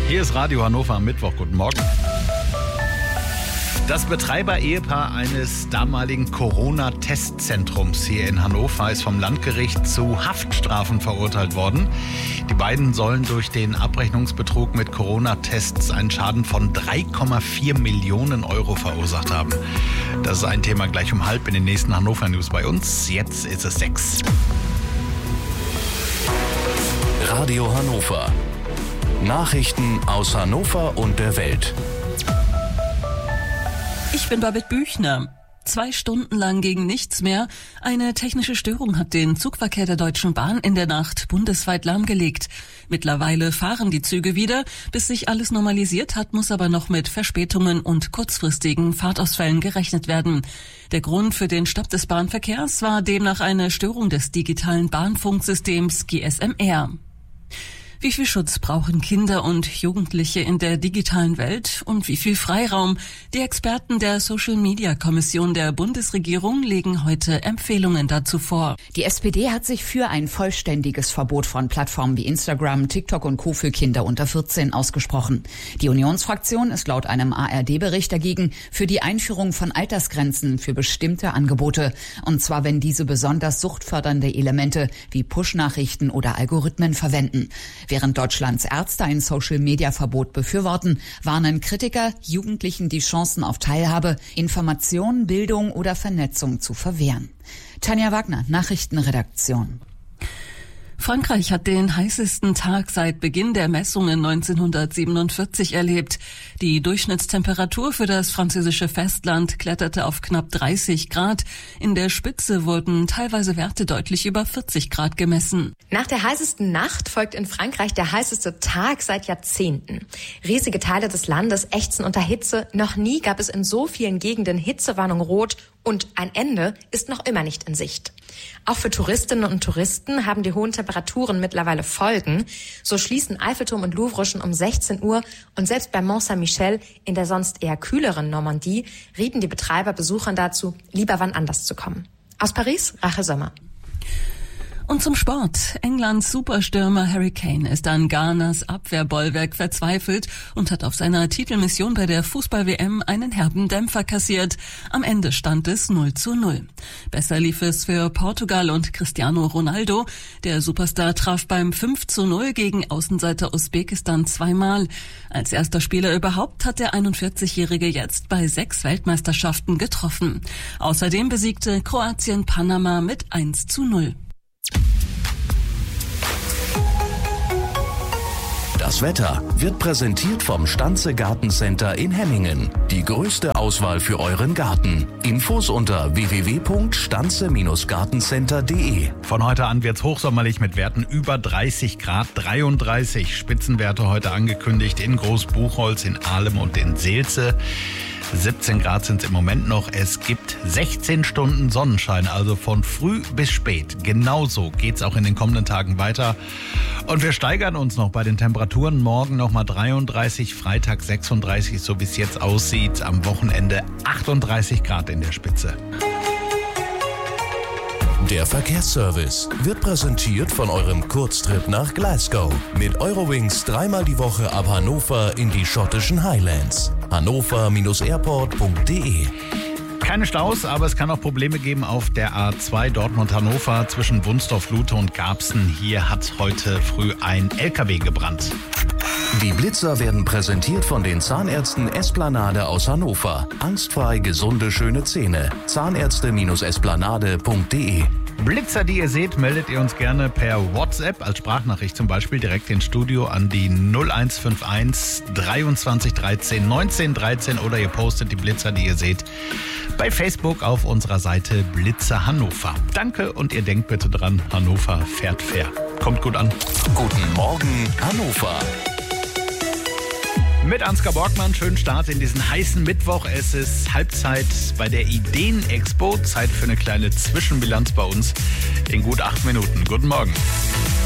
Hier ist Radio Hannover am Mittwoch. Guten Morgen. Das Betreiber-Ehepaar eines damaligen Corona-Testzentrums hier in Hannover ist vom Landgericht zu Haftstrafen verurteilt worden. Die beiden sollen durch den Abrechnungsbetrug mit Corona-Tests einen Schaden von 3,4 Millionen Euro verursacht haben. Das ist ein Thema gleich um 5 in den nächsten Hannover News bei uns. Jetzt ist es 6. Radio Hannover. Nachrichten aus Hannover und der Welt. Ich bin Babette Büchner. 2 Stunden lang ging nichts mehr. Eine technische Störung hat den Zugverkehr der Deutschen Bahn in der Nacht bundesweit lahmgelegt. Mittlerweile fahren die Züge wieder. Bis sich alles normalisiert hat, muss aber noch mit Verspätungen und kurzfristigen Fahrtausfällen gerechnet werden. Der Grund für den Stopp des Bahnverkehrs war demnach eine Störung des digitalen Bahnfunksystems GSM-R. Wie viel Schutz brauchen Kinder und Jugendliche in der digitalen Welt und wie viel Freiraum? Die Experten der Social-Media-Kommission der Bundesregierung legen heute Empfehlungen dazu vor. Die SPD hat sich für ein vollständiges Verbot von Plattformen wie Instagram, TikTok und Co. für Kinder unter 14 ausgesprochen. Die Unionsfraktion ist laut einem ARD-Bericht dagegen für die Einführung von Altersgrenzen für bestimmte Angebote. Und zwar, wenn diese besonders suchtfördernde Elemente wie Push-Nachrichten oder Algorithmen verwenden. Während Deutschlands Ärzte ein Social-Media-Verbot befürworten, warnen Kritiker, Jugendlichen die Chancen auf Teilhabe, Information, Bildung oder Vernetzung zu verwehren. Tanja Wagner, Nachrichtenredaktion. Frankreich hat den heißesten Tag seit Beginn der Messungen 1947 erlebt. Die Durchschnittstemperatur für das französische Festland kletterte auf knapp 30 Grad. In der Spitze wurden teilweise Werte deutlich über 40 Grad gemessen. Nach der heißesten Nacht folgt in Frankreich der heißeste Tag seit Jahrzehnten. Riesige Teile des Landes ächzen unter Hitze. Noch nie gab es in so vielen Gegenden Hitzewarnung rot. Und ein Ende ist noch immer nicht in Sicht. Auch für Touristinnen und Touristen haben die hohen Temperaturen mittlerweile Folgen. So schließen Eiffelturm und Louvre schon um 16 Uhr. Und selbst bei Mont Saint-Michel in der sonst eher kühleren Normandie rieten die Betreiber Besuchern dazu, lieber wann anders zu kommen. Aus Paris, Rachel Sommer. Und zum Sport. Englands Superstürmer Harry Kane ist an Ghanas Abwehrbollwerk verzweifelt und hat auf seiner Titelmission bei der Fußball-WM einen herben Dämpfer kassiert. Am Ende stand es 0:0. Besser lief es für Portugal und Cristiano Ronaldo. Der Superstar traf beim 5:0 gegen Außenseiter Usbekistan 2-mal. Als erster Spieler überhaupt hat der 41-Jährige jetzt bei 6 Weltmeisterschaften getroffen. Außerdem besiegte Kroatien Panama mit 1:0. Das Wetter wird präsentiert vom Stanze Gartencenter in Hemmingen. Die größte Auswahl für euren Garten. Infos unter www.stanze-gartencenter.de. Von heute an wird's hochsommerlich mit Werten über 30 Grad, 33 Spitzenwerte heute angekündigt in Großbuchholz, in Ahlem und in Seelze. 17 Grad sind es im Moment noch. Es gibt 16 Stunden Sonnenschein, also von früh bis spät. Genauso geht's auch in den kommenden Tagen weiter. Und wir steigern uns noch bei den Temperaturen. Morgen nochmal 33, Freitag 36, so wie es jetzt aussieht. Am Wochenende 38 Grad in der Spitze. Der Verkehrsservice wird präsentiert von eurem Kurztrip nach Glasgow. Mit Eurowings 3-mal die Woche ab Hannover in die schottischen Highlands. hannover-airport.de. Keine Staus, aber es kann auch Probleme geben auf der A2 Dortmund-Hannover zwischen Wunstorf, Lute und Garbsen. Hier hat heute früh ein LKW gebrannt. Die Blitzer werden präsentiert von den Zahnärzten Esplanade aus Hannover. Angstfrei gesunde, schöne Zähne. Zahnärzte-esplanade.de. Blitzer, die ihr seht, meldet ihr uns gerne per WhatsApp als Sprachnachricht zum Beispiel direkt ins Studio an die 0151 23 13 19 13 oder ihr postet die Blitzer, die ihr seht, bei Facebook auf unserer Seite Blitzer Hannover. Danke und ihr denkt bitte dran, Hannover fährt fair. Kommt gut an. Guten Morgen, Hannover. Mit Ansgar Borgmann, schönen Start in diesen heißen Mittwoch. Es ist Halbzeit bei der Ideen-Expo. Zeit für eine kleine Zwischenbilanz bei uns in gut 8 Minuten. Guten Morgen.